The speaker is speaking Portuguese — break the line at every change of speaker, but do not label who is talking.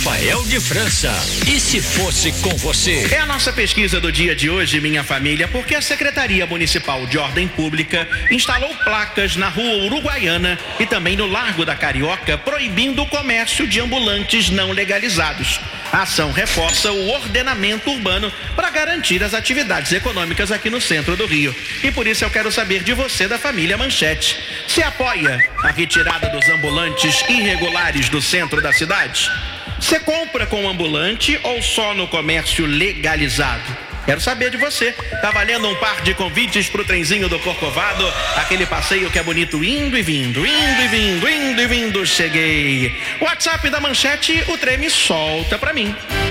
Rafael de França. E se fosse com você?
É a nossa pesquisa do dia de hoje, minha família, porque a Secretaria Municipal de Ordem Pública instalou placas na Rua Uruguaiana e também no Largo da Carioca, proibindo o comércio de ambulantes não legalizados. A ação reforça o ordenamento urbano para garantir as atividades econômicas aqui no centro do Rio. E por isso eu quero saber de você, da família Manchete. Você apoia a retirada dos ambulantes irregulares do centro da cidade? Você compra com ambulante ou só no comércio legalizado? Quero saber de você. Tá valendo um par de convites pro trenzinho do Corcovado, aquele passeio que é bonito indo e vindo, indo e vindo, indo e vindo. Cheguei. WhatsApp da Manchete, o treme solta pra mim.